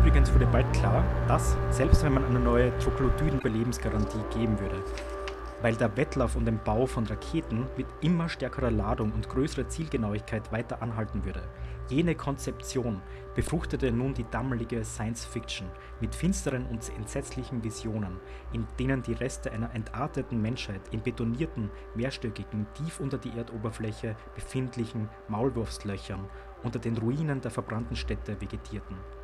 Übrigens wurde bald klar, dass, selbst wenn man eine neue Troglodyten-Überlebensgarantie geben würde, weil der Wettlauf um den Bau von Raketen mit immer stärkerer Ladung und größerer Zielgenauigkeit weiter anhalten würde. Jene Konzeption befruchtete nun die damalige Science-Fiction mit finsteren und entsetzlichen Visionen, in denen die Reste einer entarteten Menschheit in betonierten, mehrstöckigen, tief unter die Erdoberfläche befindlichen Maulwurfslöchern unter den Ruinen der verbrannten Städte vegetierten.